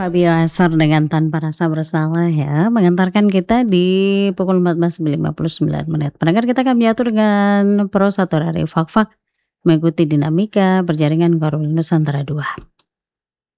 Fabio Asar dengan Tanpa Rasa Bersalah ya, mengantarkan kita di pukul 14.59. Pendengar, kita akan diatur dengan prosa Torari Fak-Fak mengikuti dinamika perjaringan Korwil Nusantara 2.